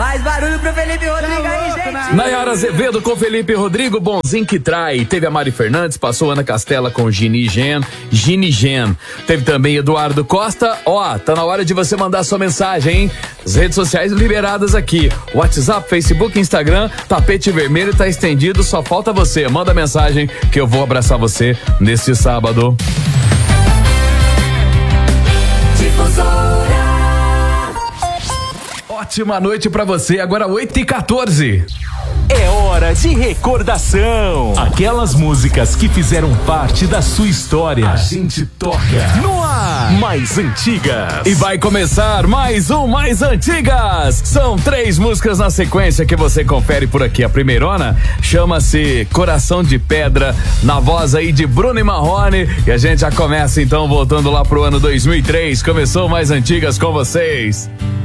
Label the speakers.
Speaker 1: Faz barulho pro Felipe Rodrigo aí, gente.
Speaker 2: Nayara Azevedo com Felipe Rodrigo, bonzinho que trai. Teve a Mari Fernandes, passou Ana Castela com Gini Gen. Teve também Eduardo Costa. Ó, tá na hora de você mandar sua mensagem, hein? As redes sociais liberadas aqui. WhatsApp, Facebook, Instagram, tapete vermelho tá estendido, só falta você. Manda mensagem que eu vou abraçar você neste sábado. Ótima noite pra você, agora 8h14.
Speaker 3: É hora de recordação. Aquelas músicas que fizeram parte da sua história. A gente toca no ar. Mais antigas.
Speaker 2: E vai começar mais um Mais Antigas. São 3 músicas na sequência que você confere por aqui. A primeirona chama-se Coração de Pedra, na voz aí de Bruno e Marrone. E a gente já começa então voltando lá pro ano 2003. Começou Mais Antigas com vocês.